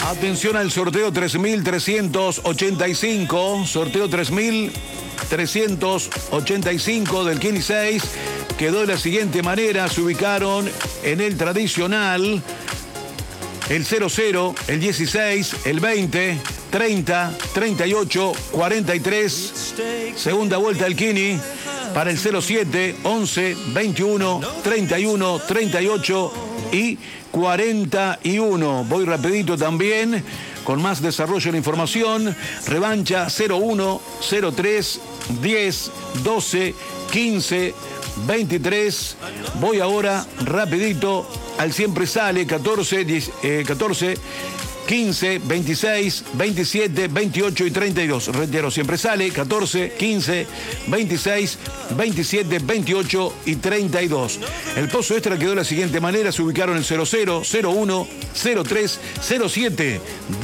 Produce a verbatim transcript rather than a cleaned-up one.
Atención al sorteo tres mil trescientos ochenta y cinco. Sorteo tres mil trescientos ochenta y cinco del Kini seis. Quedó de la siguiente manera. Se ubicaron en el tradicional el cero cero, el dieciséis, el veinte, treinta, treinta y ocho, cuarenta y tres. Segunda vuelta del Kini para el cero siete, once, veintiuno, treinta y uno, treinta y ocho y cuarenta y uno. Voy rapidito también con más desarrollo de la información. Revancha cero uno, cero tres, diez, doce, quince, veintitrés. Voy ahora rapidito al siempre sale catorce, diez, eh, catorce, quince, veintiséis, veintisiete, veintiocho y treinta y dos. Reitero, siempre sale catorce, quince, veintiséis, veintisiete, veintiocho y treinta y dos. El pozo extra quedó de la siguiente manera. Se ubicaron en cero cero, cero uno, cero tres, cero siete.